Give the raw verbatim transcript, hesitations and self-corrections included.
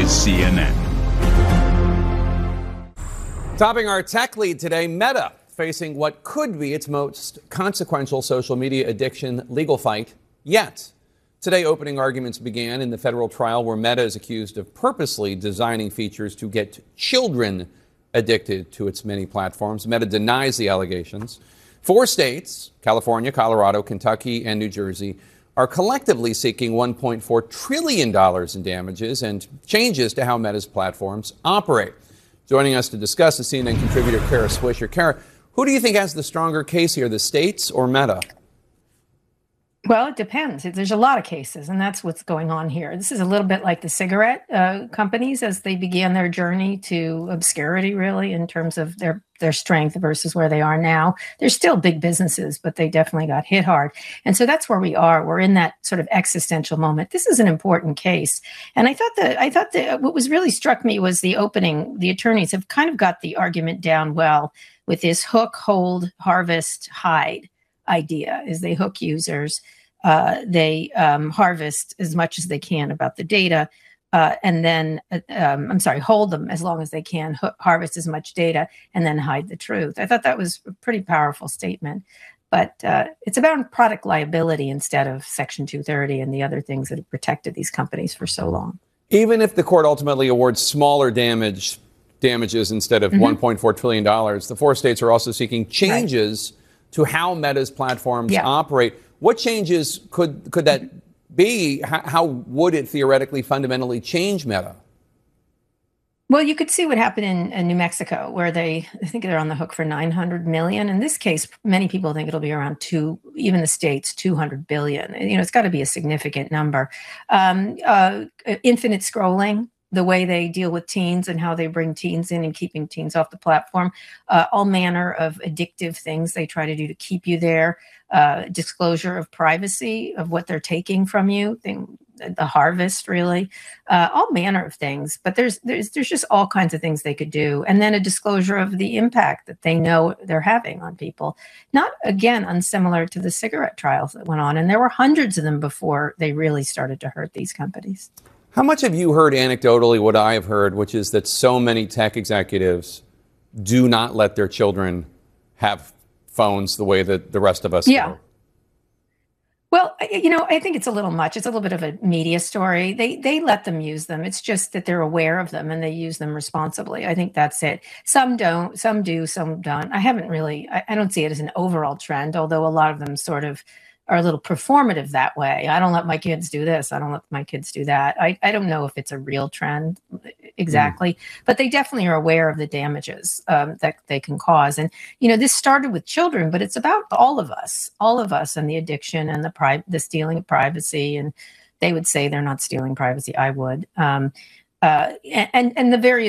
is C N N. Topping our tech lead today, Meta facing what could be its most consequential social media addiction legal fight yet. Today, opening arguments began in the federal trial where Meta is accused of purposely designing features to get children addicted to its many platforms. Meta denies the allegations. Four states, California, Colorado, Kentucky, and New Jersey, are collectively seeking one point four trillion dollars in damages and changes to how Meta's platforms operate. Joining us to discuss is C N N contributor Kara Swisher. Kara, who do you think has the stronger case here, the states or Meta? Well, it depends. There's a lot of cases, and that's what's going on here. This is a little bit like the cigarette uh, companies as they began their journey to obscurity, really, in terms of their, their strength versus where they are now. They're still big businesses, but they definitely got hit hard. And so that's where we are. We're in that sort of existential moment. This is an important case. And I thought that I thought that what was really struck me was the opening. The attorneys have kind of got the argument down well with this hook, hold, harvest, hide idea. Is they hook users, uh, they um, harvest as much as they can about the data, uh, and then, uh, um, I'm sorry, hold them as long as they can, hook, harvest as much data, and then hide the truth. I thought that was a pretty powerful statement. But uh, it's about product liability instead of Section two thirty and the other things that have protected these companies for so long. Even if the court ultimately awards smaller damage damages instead of mm-hmm. one point four trillion dollars, the four states are also seeking changes right. to how Meta's platforms yeah. operate. What changes could could that be? How, how would it theoretically fundamentally change Meta? Well, you could see what happened in, in New Mexico, where they, I think they're on the hook for nine hundred million. In this case, many people think it'll be around two, even the states, two hundred billion. You know, it's got to be a significant number. Um, uh, infinite scrolling, the way they deal with teens and how they bring teens in and keeping teens off the platform, uh, all manner of addictive things they try to do to keep you there, uh, disclosure of privacy of what they're taking from you, thing, the harvest, really, uh, all manner of things. But there's, there's, there's just all kinds of things they could do. And then a disclosure of the impact that they know they're having on people. Not, again, unsimilar to the cigarette trials that went on. And there were hundreds of them before they really started to hurt these companies. How much have you heard anecdotally what I have heard, which is that so many tech executives do not let their children have phones the way that the rest of us yeah. do? Well, you know, I think it's a little much. It's a little bit of a media story. They they let them use them. It's just that they're aware of them and they use them responsibly. I think that's it. Some don't, some do, some don't. I haven't really, I, I don't see it as an overall trend, although a lot of them sort of are a little performative that way. I don't let my kids do this. I don't let my kids do that. I, I don't know if it's a real trend exactly, mm. but they definitely are aware of the damages um, that they can cause. And, you know, this started with children, but it's about all of us, all of us and the addiction and the pri- the stealing of privacy. And they would say they're not stealing privacy. I would. Um, uh, and, and the various